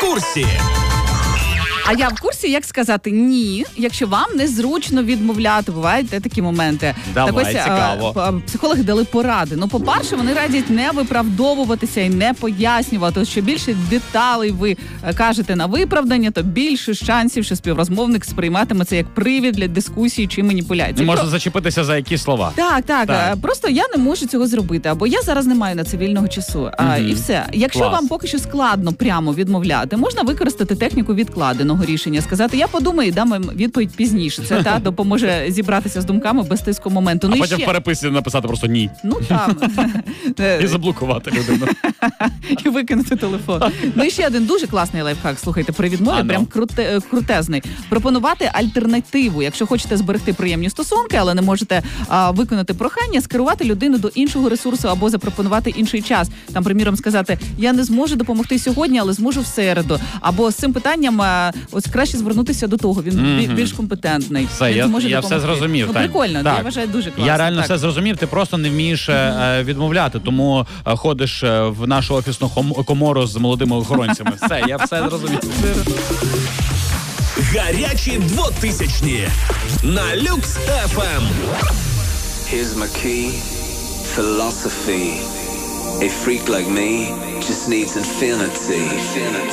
курсі. А я в курсі, як сказати ні, якщо вам незручно відмовляти. Бувають такі моменти. Давай, цікаво. Психологи дали поради. Ну, по-перше, вони радять не виправдовуватися і не пояснювати. Що більше деталей ви кажете на виправдання, то більше шансів, що співрозмовник сприйматиме це як привід для дискусії чи маніпуляції. Можна зачепитися за які слова. Так. Просто я не можу цього зробити. Або я зараз не маю на це вільного часу. І все. Якщо вам поки що складно прямо відмовляти, можна використати техніку відкладеного рішення, сказати, я подумаю і дам відповідь пізніше. Це допоможе зібратися з думками без тиску моменту. А потім в переписці написати просто ні. Ну там. І заблокувати людину. І викинути телефон. Ну і ще один дуже класний лайфхак, слухайте, при відмові, прям крутезний. Пропонувати альтернативу. Якщо хочете зберегти приємні стосунки, але не можете виконати прохання, скерувати людину до іншого ресурсу або запропонувати інший час. Там, приміром, сказати, я не зможу допомогти сьогодні, але зможу в середу. Або з цим питанням ось краще звернутися до того, він більш компетентний. Все, я все зрозумів. Ну, прикольно, я вважаю, дуже класно. Я реально все зрозумів, ти просто не вмієш відмовляти, тому ходиш в нашу офісну комору з молодими охоронцями. Все, я все зрозумів. Гарячі 2000-ні на Люкс FM. Here's my key, philosophy. A freak like me just needs infinity.